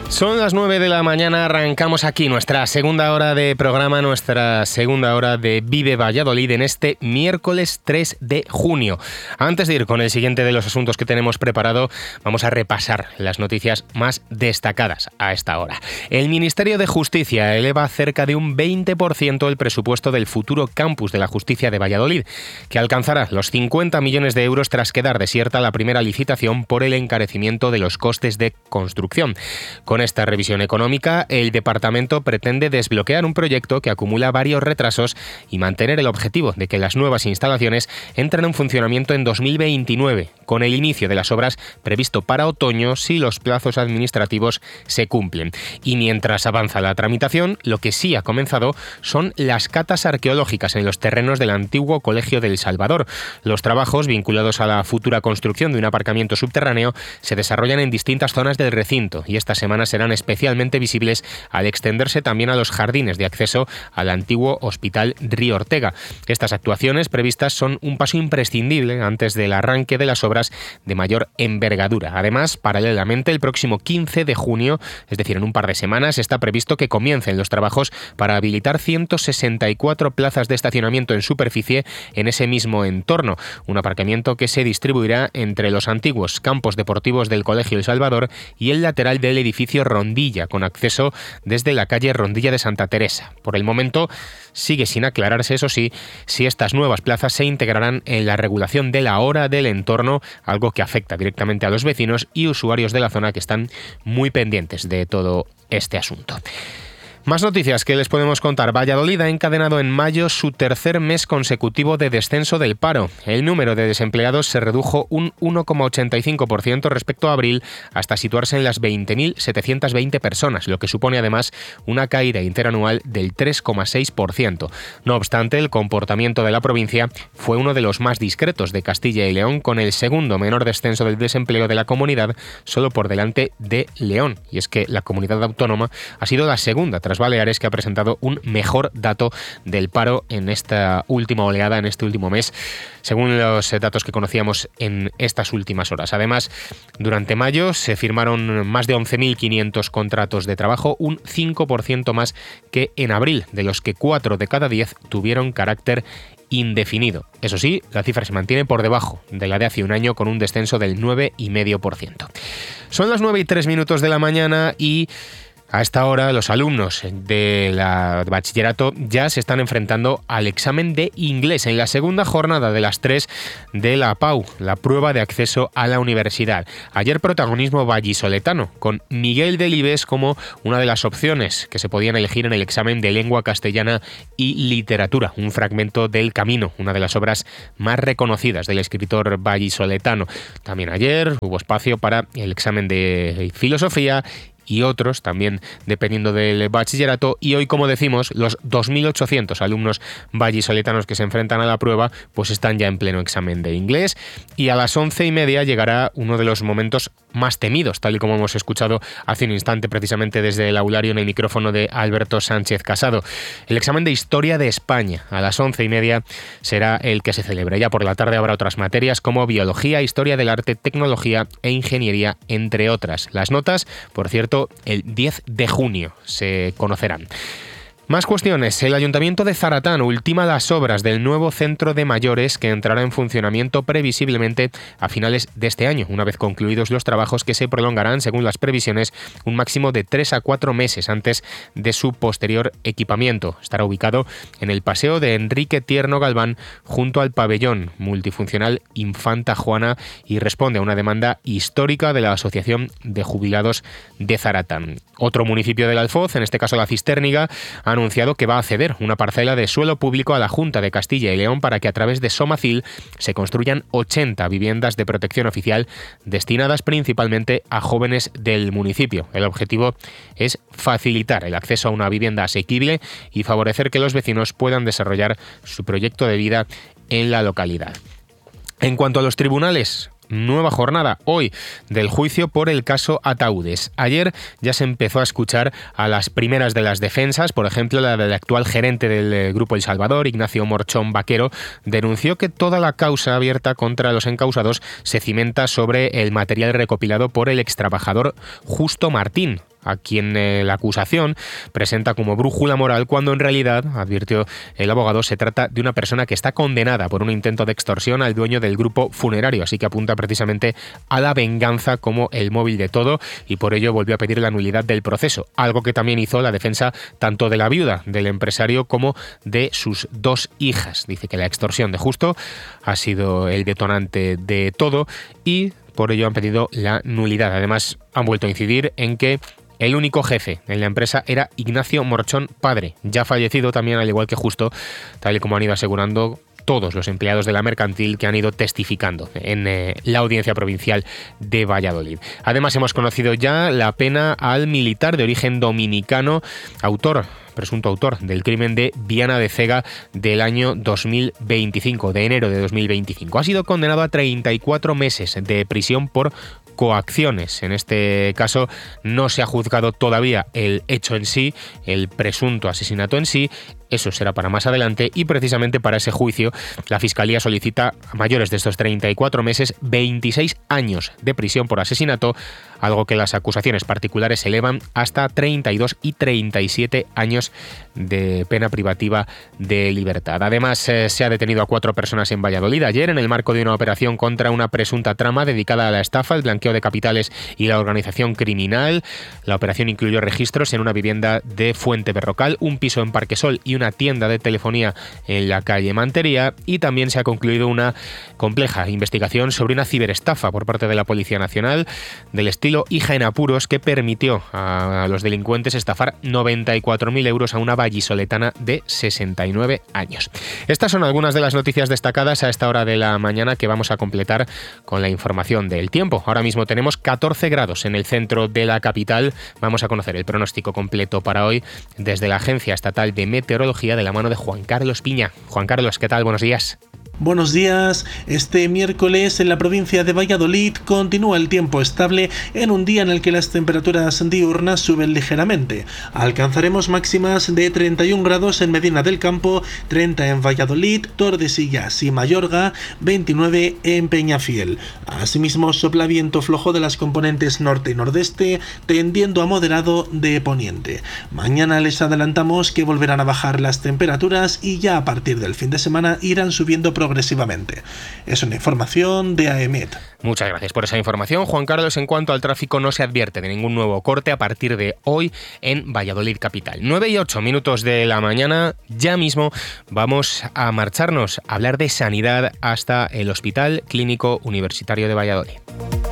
Son las 9 de la mañana, arrancamos aquí nuestra segunda hora de programa, nuestra segunda hora de Vive Valladolid en este miércoles 3 de junio. Antes de ir con el siguiente de los asuntos que tenemos preparado, vamos a repasar las noticias más destacadas a esta hora. El Ministerio de Justicia eleva cerca de un 20% el presupuesto del futuro campus de la Justicia de Valladolid, que alcanzará los 50 millones de euros tras quedar desierta la primera licitación por el encarecimiento de los costes de construcción. Con esta revisión económica, el departamento pretende desbloquear un proyecto que acumula varios retrasos y mantener el objetivo de que las nuevas instalaciones entren en funcionamiento en 2029, con el inicio de las obras previsto para otoño si los plazos administrativos se cumplen. Y mientras avanza la tramitación, lo que sí ha comenzado son las catas arqueológicas en los terrenos del antiguo Colegio del Salvador. Los trabajos vinculados a la futura construcción de un aparcamiento subterráneo se desarrollan en distintas zonas del recinto y esta semana serán especialmente visibles al extenderse también a los jardines de acceso al antiguo Hospital Río Ortega. Estas actuaciones previstas son un paso imprescindible antes del arranque de las obras de mayor envergadura. Además, paralelamente, el próximo 15 de junio, es decir, en un par de semanas, está previsto que comiencen los trabajos para habilitar 164 plazas de estacionamiento en superficie en ese mismo entorno, un aparcamiento que se distribuirá entre los antiguos campos deportivos del Colegio El Salvador y el lateral del edificio Rondilla, con acceso desde la calle Rondilla de Santa Teresa. Por el momento, sigue sin aclararse, eso sí, si estas nuevas plazas se integrarán en la regulación de la hora del entorno, algo que afecta directamente a los vecinos y usuarios de la zona que están muy pendientes de todo este asunto. Más noticias que les podemos contar. Valladolid ha encadenado en mayo su tercer mes consecutivo de descenso del paro. El número de desempleados se redujo un 1,85% respecto a abril hasta situarse en las 20.720 personas, lo que supone además una caída interanual del 3,6%. No obstante, el comportamiento de la provincia fue uno de los más discretos de Castilla y León, con el segundo menor descenso del desempleo de la comunidad, solo por delante de León. Y es que la comunidad autónoma ha sido la segunda tras Baleares, que ha presentado un mejor dato del paro en esta última oleada, en este último mes, según los datos que conocíamos en estas últimas horas. Además, durante mayo se firmaron más de 11.500 contratos de trabajo, un 5% más que en abril, de los que 4 de cada 10 tuvieron carácter indefinido. Eso sí, la cifra se mantiene por debajo de la de hace un año, con un descenso del 9,5%. Son las 9:03 de la mañana y a esta hora los alumnos de la bachillerato ya se están enfrentando al examen de inglés en la segunda jornada de las 3 de la PAU, la prueba de acceso a la universidad. Ayer protagonismo vallisoletano, con Miguel Delibes como una de las opciones que se podían elegir en el examen de lengua castellana y literatura, un fragmento del Camino, una de las obras más reconocidas del escritor vallisoletano. También ayer hubo espacio para el examen de filosofía y otros también dependiendo del bachillerato, y hoy, como decimos, los 2.800 alumnos vallisoletanos que se enfrentan a la prueba pues están ya en pleno examen de inglés, y a las 11:30 llegará uno de los momentos más temidos, tal y como hemos escuchado hace un instante precisamente desde el aulario en el micrófono de Alberto Sánchez Casado. El examen de Historia de España a las 11:30 será el que se celebre. Ya por la tarde habrá otras materias como Biología, Historia del Arte, Tecnología e Ingeniería, entre otras. Las notas, por cierto, el 10 de junio se conocerán. Más cuestiones. El Ayuntamiento de Zaratán ultima las obras del nuevo centro de mayores, que entrará en funcionamiento previsiblemente a finales de este año, una vez concluidos los trabajos, que se prolongarán, según las previsiones, un máximo de 3 a 4 meses antes de su posterior equipamiento. Estará ubicado en el Paseo de Enrique Tierno Galván, junto al pabellón multifuncional Infanta Juana, y responde a una demanda histórica de la Asociación de Jubilados de Zaratán. Otro municipio del Alfoz, en este caso la Cistérniga, ha anunciado que va a ceder una parcela de suelo público a la Junta de Castilla y León para que a través de Somacil se construyan 80 viviendas de protección oficial destinadas principalmente a jóvenes del municipio. El objetivo es facilitar el acceso a una vivienda asequible y favorecer que los vecinos puedan desarrollar su proyecto de vida en la localidad. En cuanto a los tribunales, nueva jornada hoy del juicio por el caso Ataúdes. Ayer ya se empezó a escuchar a las primeras de las defensas. Por ejemplo, la del actual gerente del Grupo El Salvador, Ignacio Morchón Vaquero, denunció que toda la causa abierta contra los encausados se cimenta sobre el material recopilado por el extrabajador Justo Martín, a quien la acusación presenta como brújula moral, cuando en realidad, advirtió el abogado, se trata de una persona que está condenada por un intento de extorsión al dueño del grupo funerario, así que apunta precisamente a la venganza como el móvil de todo, y por ello volvió a pedir la nulidad del proceso, algo que también hizo la defensa tanto de la viuda del empresario como de sus 2 hijas. Dice que la extorsión de Justo ha sido el detonante de todo y por ello han pedido la nulidad. Además, han vuelto a incidir en que el único jefe en la empresa era Ignacio Morchón padre, ya fallecido también, al igual que Justo, tal y como han ido asegurando todos los empleados de la mercantil que han ido testificando en la Audiencia Provincial de Valladolid. Además, hemos conocido ya la pena al militar de origen dominicano, presunto autor del crimen de Viana de Cega del año 2025, de enero de 2025. Ha sido condenado a 34 meses de prisión por coacciones. En este caso no se ha juzgado todavía el hecho en sí, el presunto asesinato en sí. Eso será para más adelante, y precisamente para ese juicio la Fiscalía solicita a mayores de estos 34 meses 26 años de prisión por asesinato, algo que las acusaciones particulares elevan hasta 32 y 37 años de pena privativa de libertad. Además, se ha detenido a 4 personas en Valladolid ayer en el marco de una operación contra una presunta trama dedicada a la estafa, el blanqueo de capitales y la organización criminal. La operación incluyó registros en una vivienda de Fuente Berrocal, un piso en Parquesol y una tienda de telefonía en la calle Mantería, y también se ha concluido una compleja investigación sobre una ciberestafa por parte de la Policía Nacional del estilo Hija en apuros, que permitió a los delincuentes estafar 94.000 euros a una vallisoletana de 69 años. Estas son algunas de las noticias destacadas a esta hora de la mañana, que vamos a completar con la información del tiempo. Ahora mismo tenemos 14 grados en el centro de la capital. Vamos a conocer el pronóstico completo para hoy desde la Agencia Estatal de Meteorología, de la mano de Juan Carlos Piña. Juan Carlos, ¿qué tal? Buenos días. Buenos días. Este miércoles en la provincia de Valladolid continúa el tiempo estable en un día en el que las temperaturas diurnas suben ligeramente. Alcanzaremos máximas de 31 grados en Medina del Campo, 30 en Valladolid, Tordesillas y Mayorga, 29 en Peñafiel. Asimismo, sopla viento flojo de las componentes norte y nordeste, tendiendo a moderado de poniente. Mañana les adelantamos que volverán a bajar las temperaturas y ya a partir del fin de semana irán subiendo progresivamente. Es una información de AEMET. Muchas gracias por esa información, Juan Carlos. En cuanto al tráfico, no se advierte de ningún nuevo corte a partir de hoy en Valladolid capital. 9:08 de la mañana, ya mismo vamos a marcharnos a hablar de sanidad hasta el Hospital Clínico Universitario de Valladolid.